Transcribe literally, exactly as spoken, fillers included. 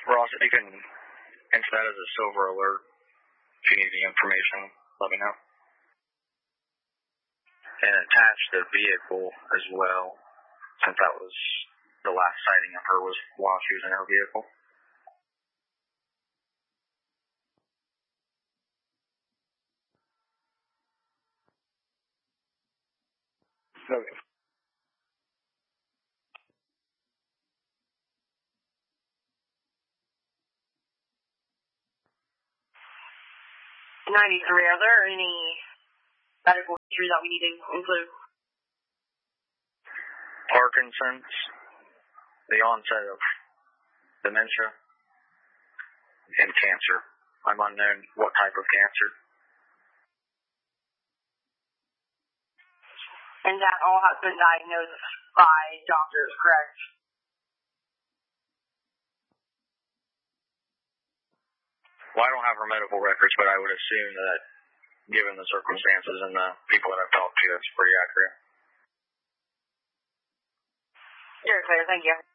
Ross, if you can enter that as a silver alert, if you need any information, let me know. And attach the vehicle as well, since that was the last sighting of her was while she was in her vehicle. Okay. ninety-three, are there any medical history that we need to include? Parkinson's, the onset of dementia, and cancer. I'm unknown what type of cancer. And that all has been diagnosed by doctors, correct? Well, I don't have her medical records, but I would assume that, given the circumstances and the people that I've talked to, that's pretty accurate. You're clear, thank you.